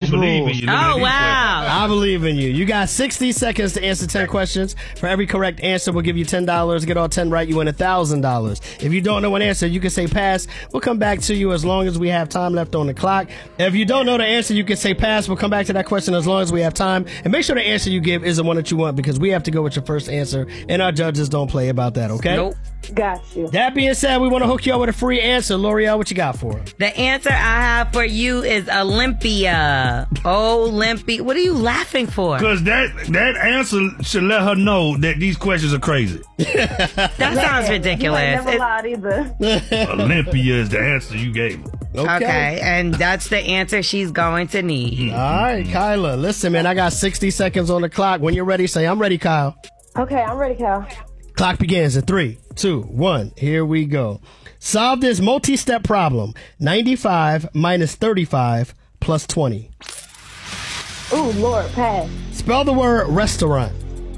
believe in you. Oh, wow. I believe in you. You got 60 seconds to answer 10 questions. For every correct answer, we'll give you $10. Get all 10 right, you win $1,000. If you don't know an answer, you can say pass. We'll come back to you as long as we have time left on the clock. If you don't know the answer, you can say pass. We'll come back to that question as long as we have time. And make sure the answer you give is the one that you want, because we have to go with your first answer, and our judges don't play about that, okay? Nope. Got you. That being said, we want to hook you up with a free answer. L'Oreal, what you got for her? The answer I have for you is Olympia. Olympia. What are you laughing for? Because that answer should let her know that these questions are crazy. That sounds ridiculous. You ain't never lied either. Olympia is the answer you gave. Okay, and that's the answer she's going to need. All right, Kyla. Listen, man, I got 60 seconds on the clock. When you're ready, say, I'm ready, Kyle. Okay, I'm ready, Cal. Clock begins in 3, 2, 1. Here we go. Solve this multi-step problem. 95 minus 35 plus 20. Ooh, Lord, pass. Spell the word restaurant.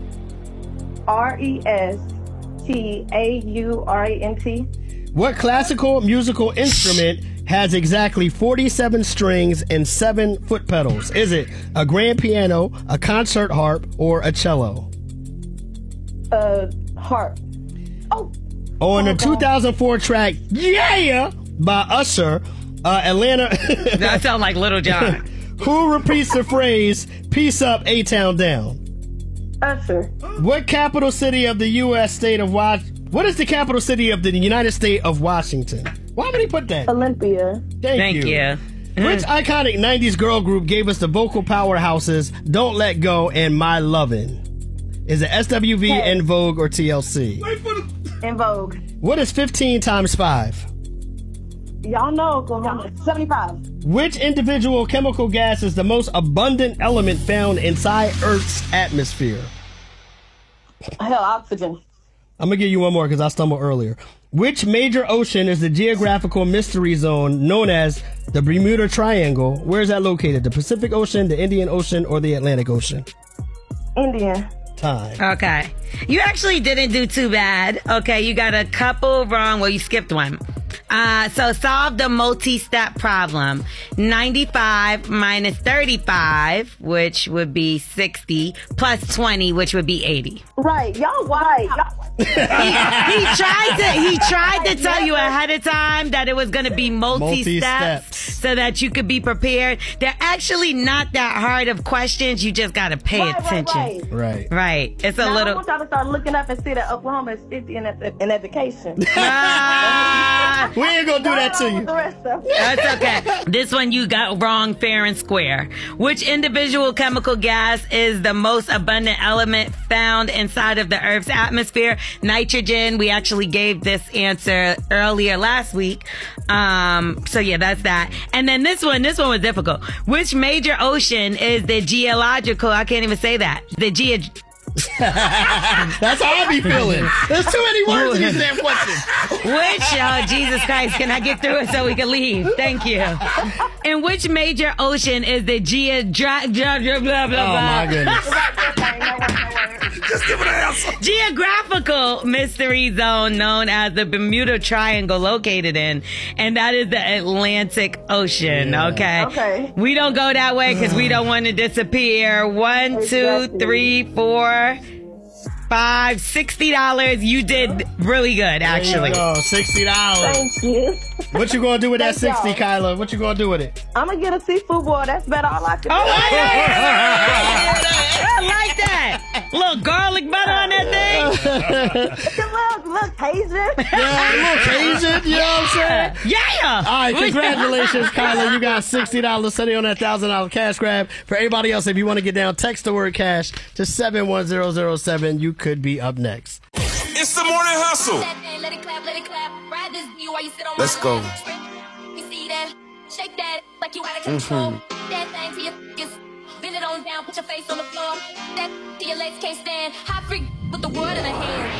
RESTAURANT. What classical musical instrument has exactly 47 strings and 7 foot pedals? Is it a grand piano, a concert harp, or a cello? Harp. On the 2004 track Yeah by Usher, Atlanta. That sounds like Little John. Who repeats the phrase "Peace up, A-Town down"? Usher. What capital city of the U.S. state of What is the capital city of the United States of Washington? Why would he put that? Olympia. Thank you. Which iconic 90s girl group gave us the vocal powerhouses Don't Let Go and My Lovin'? Is it SWV, En Vogue, or TLC? En Vogue. What is 15 times 5? Y'all know, 75. Which individual chemical gas is the most abundant element found inside Earth's atmosphere? Hell, oxygen. I'm going to give you one more because I stumbled earlier. Which major ocean is the geographical mystery zone known as the Bermuda Triangle? Where is that located? The Pacific Ocean, the Indian Ocean, or the Atlantic Ocean? Indian. Time. Okay. You actually didn't do too bad. Okay, you got a couple wrong. Well, you skipped one. So solve the multi-step problem. 95 minus 35, which would be 60, plus 20, which would be 80. Right. Y'all white. He tried to tell you ahead of time that it was going to be multi-steps so that you could be prepared. They're actually not that hard of questions. You just got to pay attention. Right. It's a little. I want y'all to start looking up and see that Oklahoma is 50 in education. We ain't gonna do that to you. That's okay. This one you got wrong fair and square. Which individual chemical gas is the most abundant element found inside of the Earth's atmosphere? Nitrogen. We actually gave this answer earlier last week. So yeah, that's that. And then this one was difficult. Which major ocean is the geological? I can't even say that. That's how I be feeling. There's too many words in these damn questions. Which, Jesus Christ, can I get through it so we can leave? Thank you. In which major ocean is the blah, blah, blah. Oh my goodness. Just give it an answer. Geographical mystery zone known as the Bermuda Triangle located in, and that is the Atlantic Ocean. Okay. We don't go that way because we don't want to disappear. 1, 2, 3, 4, 5, $60. You did really good, actually. There you go, $60. Thank you. What you gonna do with that 60, Kyla? What you gonna do with it? I'm gonna get a seafood boil. That's about all I can do. I like that. Little garlic butter on that thing. Look, Cajun. Yeah, a little Cajun, you know what I'm saying? Yeah. All right, congratulations, Kyla. You got $60 sitting on that $1,000 cash grab. For everybody else, if you want to get down, text the word cash to 71007. You could be up next. It's the morning hustle. Let's go. You see that? Shake that like you out of control. That thing to your bend it on down, put your face on the floor. That to your legs can't stand. Hot freak with the world in her hand.